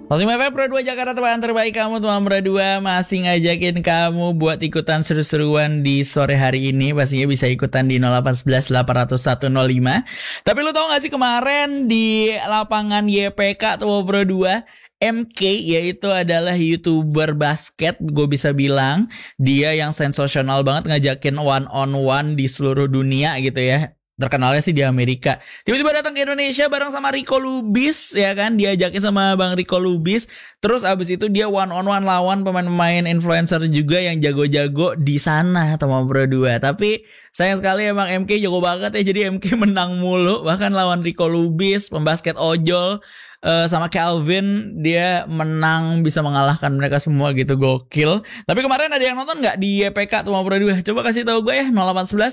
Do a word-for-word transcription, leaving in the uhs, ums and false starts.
Langsung F M Pro dua Jakarta, teman terbaik kamu, teman Pro dua masih ngajakin kamu buat ikutan seru-seruan di sore hari ini. Pastinya bisa ikutan di nol delapan satu satu delapan nol satu nol lima. Tapi lu tau gak sih kemarin di lapangan Y P K tuh Pro dua, M K yaitu adalah YouTuber basket, gue bisa bilang dia yang sensasional banget ngajakin one on one di seluruh dunia gitu ya. Terkenalnya sih di Amerika. Tiba-tiba datang ke Indonesia bareng sama Rico Lubis, ya kan? Diajakin sama Bang Rico Lubis. Terus abis itu dia one on one lawan pemain-pemain influencer juga yang jago-jago di sana, teman Pro dua. Tapi sayang sekali emang M K jago banget ya. Jadi M K menang mulu. Bahkan lawan Rico Lubis, pembasket ojol, uh, sama Calvin, dia menang, bisa mengalahkan mereka semua gitu, gokil. Tapi kemarin ada yang nonton gak di Y P K teman Pro dua? Coba kasih tahu gue ya, nol delapan satu satu